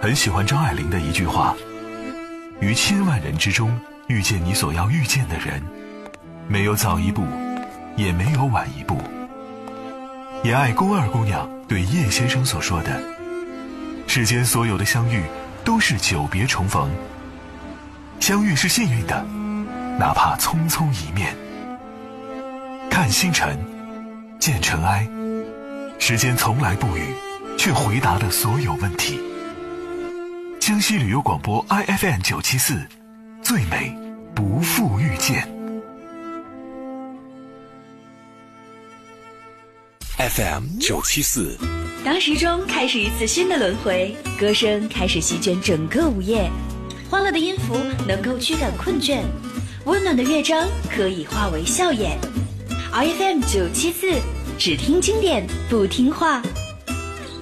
很喜欢张爱玲的一句话：于千万人之中遇见你所要遇见的人，没有早一步，也没有晚一步。也爱宫二姑娘对叶先生所说的：世间所有的相遇都是久别重逢，相遇是幸运的，哪怕匆匆一面。看星辰，见尘埃，时间从来不语，却回答了所有问题。江西旅游广播 IFM 974，最美不负遇见。 FM 974， 当时钟开始一次新的轮回，歌声开始席卷整个午夜，欢乐的音符能够驱赶困倦，温暖的乐章可以化为笑颜。IFM 974，只听经典不听话。